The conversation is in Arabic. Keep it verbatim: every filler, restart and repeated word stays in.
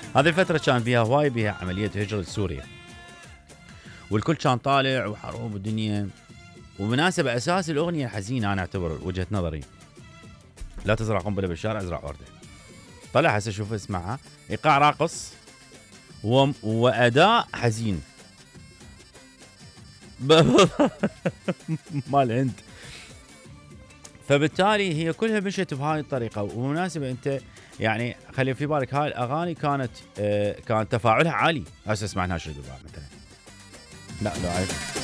هذه الفترة كان فيها هواي بها عملية هجرة لسوريا، والكل كان طالع وحروب الدنيا. ومناسبة أساس الأغنية الحزينة أنا أعتبر وجهة نظري، لا تزرع قنبلة بالشارع ازرع وردة. طلع هسه شوف اسمعها، إيقاع راقص و... وأداء حزين مال هند. فبالتالي هي كلها مشت بهاي الطريقة. ومناسبة أنت يعني خلي في بالك هاي الأغاني كانت آه كان تفاعلها عالي. هسه اسمعناها شو مثلا. لا لا عارف.